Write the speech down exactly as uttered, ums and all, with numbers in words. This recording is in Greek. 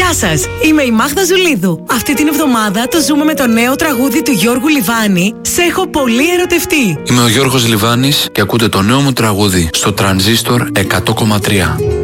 Γεια σας, είμαι η Μάγδα Ζουλίδου. Αυτή την εβδομάδα το ζούμε με το νέο τραγούδι του Γιώργου Λιβάνη, «Σε έχω πολύ ερωτευτεί». Είμαι ο Γιώργος Λιβάνης και ακούτε το νέο μου τραγούδι στο Τρανζίστορ εκατό κόμμα τρία.